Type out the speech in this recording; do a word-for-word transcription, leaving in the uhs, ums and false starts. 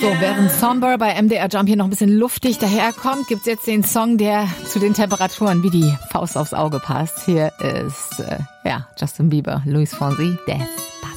So, während Somber bei M D R Jump hier noch ein bisschen luftig daherkommt, gibt's jetzt den Song, der zu den Temperaturen wie die Faust aufs Auge passt. Hier ist, äh, ja, Justin Bieber, Luis Fonsi, Despacito.